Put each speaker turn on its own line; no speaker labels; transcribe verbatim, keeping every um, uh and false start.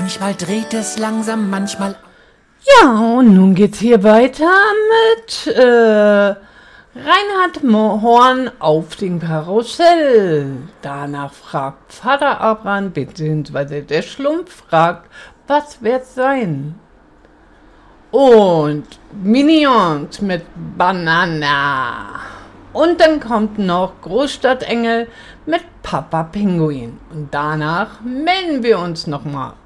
Manchmal dreht es langsam, manchmal...
Ja, und nun geht's hier weiter mit äh, Reinhard Horn auf dem Karussell. Danach fragt Vater Abraham, beziehungsweise der Schlumpf fragt, was wird's sein? Und Minions mit Banana. Und dann kommt noch Großstadtengel mit Papa Pinguin. Und danach melden wir uns nochmal.